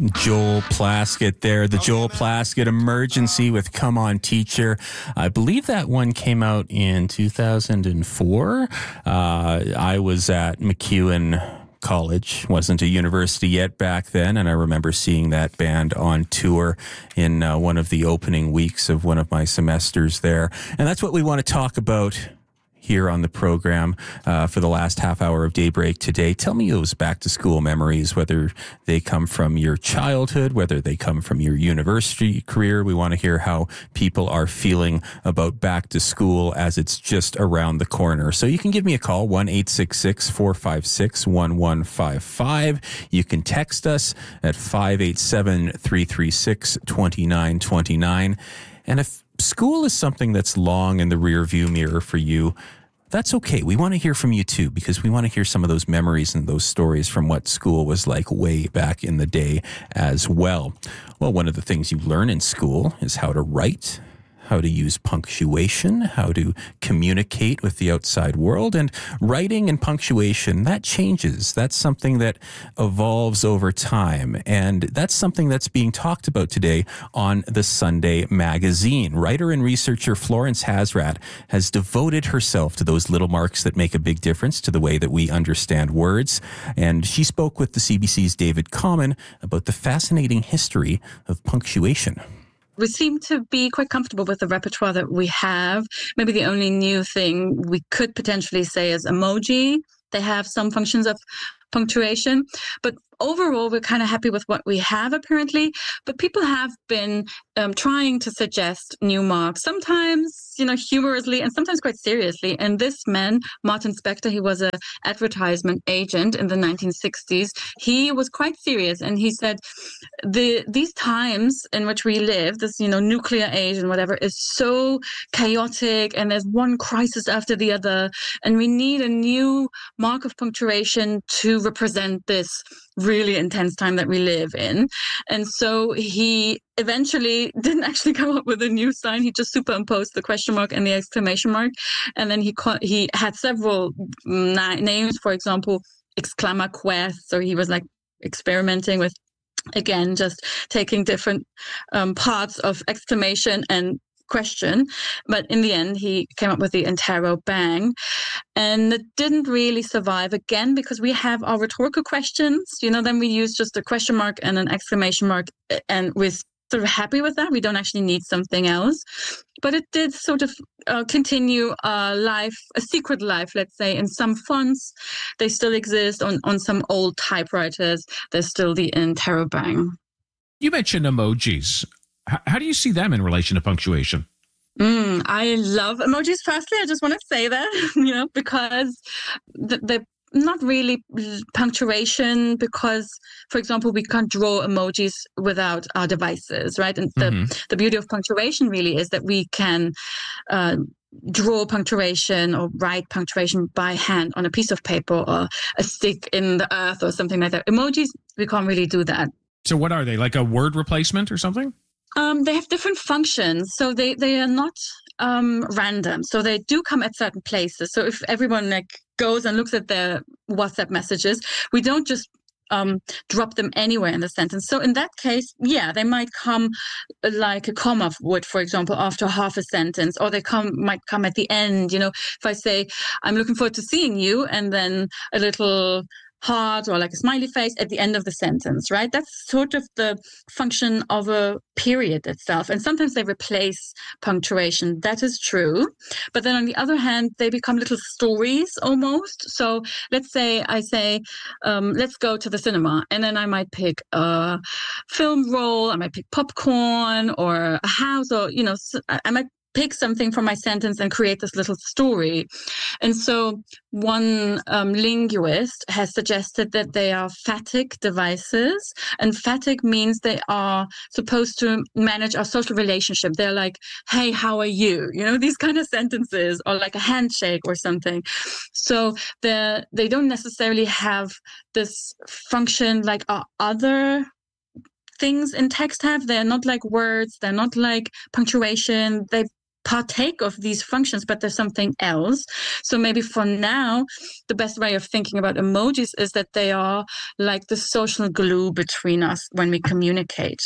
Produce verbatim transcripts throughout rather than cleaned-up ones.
Joel Plaskett there, the Joel Plaskett Emergency with Come On Teacher. I believe that one came out in two thousand four. Uh, I was at MacEwan College, wasn't a university yet back then, and I remember seeing that band on tour in uh, one of the opening weeks of one of my semesters there. And that's what we want to talk about here on the program uh, for the last half hour of Daybreak today. Tell me those back-to-school memories, whether they come from your childhood, whether they come from your university career. We want to hear how people are feeling about back to school as it's just around the corner. So you can give me a call, one eight six six, four five six, one one five five. You can text us at five eight seven, three three six, two nine two nine. And if school is something that's long in the rearview mirror for you, that's okay. We want to hear from you too, because we want to hear some of those memories and those stories from what school was like way back in the day as well. Well, one of the things you learn in school is how to write, how to use punctuation, how to communicate with the outside world. And writing and punctuation, that changes. That's something that evolves over time. And that's something that's being talked about today on the Sunday Magazine. Writer and researcher Florence Hasrat has devoted herself to those little marks that make a big difference to the way that we understand words. And she spoke with the C B C's David Common about the fascinating history of punctuation. We seem to be quite comfortable with the repertoire that we have. Maybe the only new thing we could potentially say is emoji. They have some functions of punctuation, but overall, we're kind of happy with what we have, apparently. But people have been um, trying to suggest new marks, sometimes, you know, humorously and sometimes quite seriously. And this man, Martin Spector, he was an advertisement agent in the nineteen sixties. He was quite serious, and he said, the these times in which we live, this, you know, nuclear age and whatever, is so chaotic, and there's one crisis after the other, and we need a new mark of punctuation to represent this really intense time that we live in. And so he eventually didn't actually come up with a new sign. He just superimposed the question mark and the exclamation mark. And then he co- he had several na- names, for example, exclamaquest. So he was like experimenting with, again, just taking different um, parts of exclamation and question, but in the end he came up with the interrobang, and it didn't really survive again because we have our rhetorical questions, you know, then we use just a question mark and an exclamation mark, and we're sort of happy with that. We don't actually need something else, but it did sort of uh, continue a life, a secret life, let's say, in some fonts. They still exist on on some old typewriters. There's still the interrobang. You mentioned emojis. How do you see them in relation to punctuation? Mm, I love emojis. Firstly, I just want to say that, you know, because they're not really punctuation, because, for example, we can't draw emojis without our devices, right? And the, mm-hmm. the beauty of punctuation really is that we can uh, draw punctuation or write punctuation by hand on a piece of paper or a stick in the earth or something like that. Emojis, we can't really do that. So what are they, like a word replacement or something? Um, they have different functions, so they, they are not um, random. So they do come at certain places. So if everyone like goes and looks at their WhatsApp messages, we don't just um, drop them anywhere in the sentence. So in that case, yeah, they might come like a comma would, for example, after half a sentence, or they come might come at the end. You know, if I say, I'm looking forward to seeing you, and then a little heart or like a smiley face at the end of the sentence, right? That's sort of the function of a period itself. And sometimes they replace punctuation. That is true. But then on the other hand, they become little stories almost. So let's say I say, um, let's go to the cinema. And then I might pick a film roll. I might pick popcorn or a house, or, you know, I might pick something from my sentence and create this little story. And so one um, linguist has suggested that they are phatic devices. And phatic means they are supposed to manage our social relationship. They're like, hey, how are you? You know, these kind of sentences, or like a handshake or something. So they they don't necessarily have this function like our other things in text have. They're not like words. They're not like punctuation. They partake of these functions, but there's something else. So maybe for now, the best way of thinking about emojis is that they are like the social glue between us when we communicate.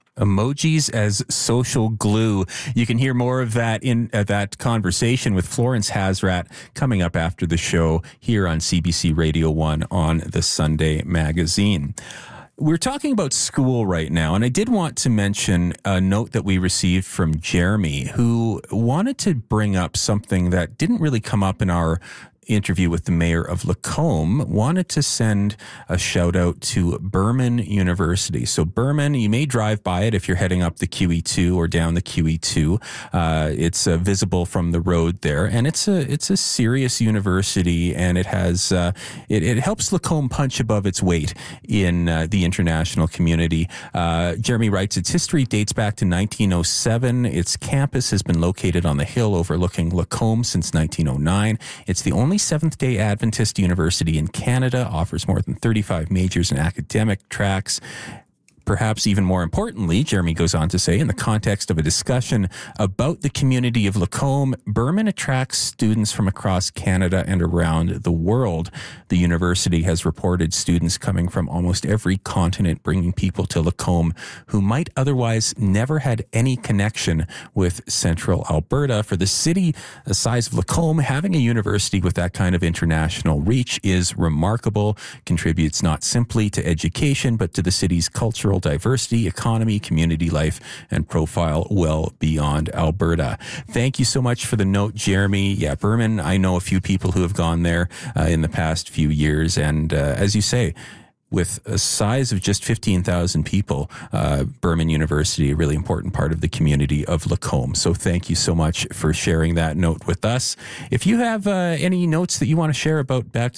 Emojis as social glue. You can hear more of that in uh, that conversation with Florence Hasrat coming up after the show here on C B C Radio one on the Sunday Magazine. We're talking about school right now, and I did want to mention a note that we received from Jeremy, who wanted to bring up something that didn't really come up in our interview with the mayor of Lacombe, wanted to send a shout out to Burman University. So Burman, you may drive by it if you're heading up the Q E two or down the Q E two. Uh, it's uh, visible from the road there, and it's a it's a serious university, and it has uh, it, it helps Lacombe punch above its weight in uh, the international community. Uh, Jeremy writes, its history dates back to nineteen oh seven. Its campus has been located on the hill overlooking Lacombe since nineteen oh nine. It's the only Seventh-day Adventist university in Canada, offers more than thirty-five majors and academic tracks. Perhaps even more importantly, Jeremy goes on to say, in the context of a discussion about the community of Lacombe, Burman attracts students from across Canada and around the world. The university has reported students coming from almost every continent, bringing people to Lacombe who might otherwise never had any connection with central Alberta. For the city the size of Lacombe, having a university with that kind of international reach is remarkable, contributes not simply to education, but to the city's cultural diversity, economy, community life, and profile well beyond Alberta. Thank you so much for the note, Jeremy. Yeah, Burman, I know a few people who have gone there uh, in the past few years, and uh, as you say, with a size of just fifteen thousand people, uh, Burman University, a really important part of the community of Lacombe. So thank you so much for sharing that note with us. If you have uh, any notes that you want to share about back to